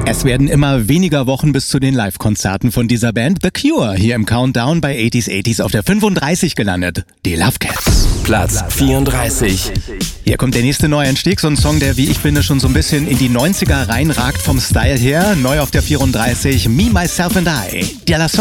Es werden immer weniger Wochen bis zu den Live-Konzerten von dieser Band The Cure hier im Countdown bei 80s auf der 35 gelandet. Die Love Cats. Platz 34. Hier kommt der nächste Neueinstieg, so ein Song, der, wie ich finde, schon so ein bisschen in die 90er reinragt vom Style her. Neu auf der 34, Me, Myself and I. De La Soul.